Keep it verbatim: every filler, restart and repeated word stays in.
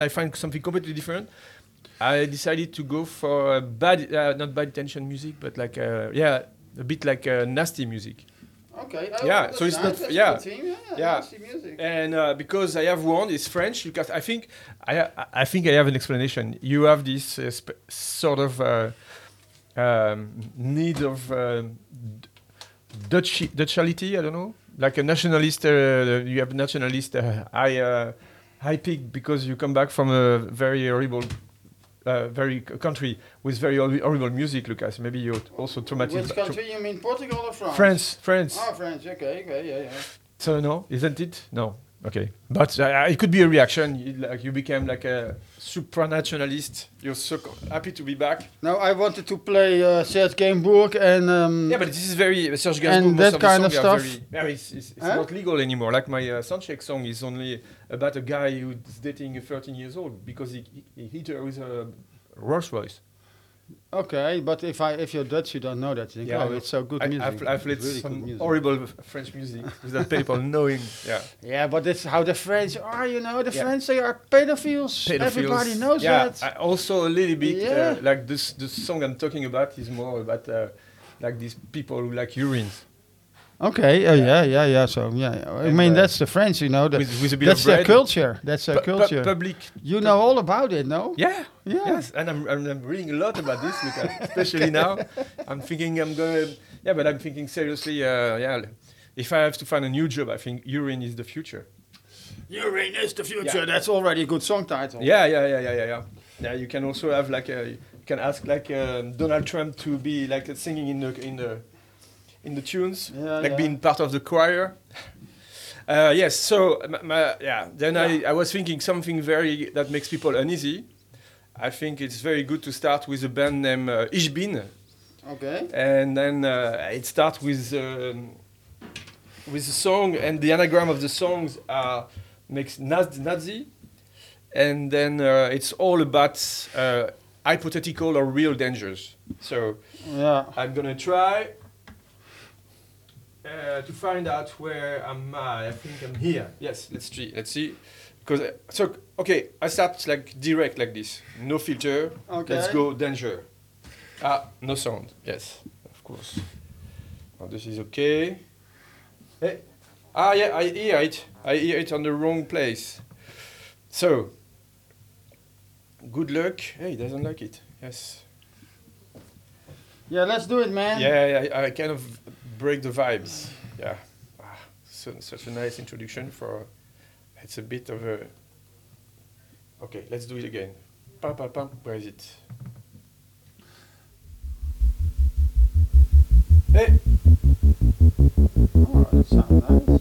I find something completely different. I decided to go for uh, bad, uh, not bad intention music, but like uh, yeah, a bit like uh, nasty music. Okay. Oh, Yeah, that's so it's nice. not- That's yeah. a good team. Yeah. Yeah. Nasty music. And uh, because I have one, it's French. Because I think I I think I have an explanation. You have this uh, sp- sort of uh, um, need of uh, d- Dutch Dutchality. I don't know, like a nationalist. Uh, you have nationalist uh, high uh, high peak because you come back from a very horrible. Uh, very c- country with very hor- horrible music, Lucas. Maybe you're also traumatized. Which by- country? You mean Portugal or France? France, France. Ah, France. Okay. Okay. Yeah. Yeah. So no, isn't it? No. Okay, but uh, it could be a reaction. You, like you became like a supranationalist. You're so co- happy to be back. Now I wanted to play uh, Serge Gainsbourg and um, Yeah, but this is very uh, Serge And Gainsbourg. that most of the kind of songs are stuff. Very, yeah, it's it's, it's Huh? not legal anymore. Like my uh, Soundcheck song is only about a guy who's dating a thirteen years old because he he, he hit her with a Rolls Royce. okay, but if I if you're Dutch, you don't know that. You think, Yeah, I oh, know. it's so good I, music. I've, I've It's played really some good music. horrible f- French music without people knowing. Yeah. Yeah, but that's how the French are. You know, the Yeah. French they are pedophiles. Everybody knows yeah, that. I also a little bit Yeah. uh, like this. The song I'm talking about is more about uh, like these people who like urines Okay. Oh yeah, yeah, yeah. So yeah, I And, mean uh, that's the French. You know, the, with, with a bit that's of their bread. culture. That's their Pu- pu- culture. public. You know all about it, no? Yeah. Yeah. Yes, and I'm, I'm I'm reading a lot about this, Lucas. Especially now, I'm thinking I'm gonna. Yeah, but I'm thinking seriously. Uh, yeah, if I have to find a new job, I think urine is the future. Urine is the future. Yeah. That's already a good song title. Yeah, yeah, yeah, yeah, yeah, yeah. Yeah, you can also have like a, you can ask like um, Donald Trump to be like uh, singing in the in the in the tunes, Yeah, like yeah. being part of the choir. Uh, yes, so m- my, yeah. Then I, I was thinking something very that makes people uneasy. I think it's very good to start with a band named uh, Ich Bin, Okay. and then uh, it starts with um, with a song, and the anagram of the songs are makes Naz- Nazi, and then uh, it's all about uh, hypothetical or real dangers. So Yeah. I'm gonna try uh, to find out where am I. I think I'm here. Yes, let's see. Let's see. Because uh, so okay, I start like direct like this, no filter. Okay. Let's go danger. Ah, no sound. Yes, of course. Oh, this is okay. Hey. Ah, yeah, I hear it. I hear it on the wrong place. So, good luck. Hey, he doesn't like it. Yes. Yeah, let's do it, man. Yeah, yeah, I, I kind of break the vibes. Yeah. Ah, so, such a nice introduction for. It's a bit of a. Okay, let's do it again. Pam, pam, pam. Where is it? Hey! Oh, that sounds nice.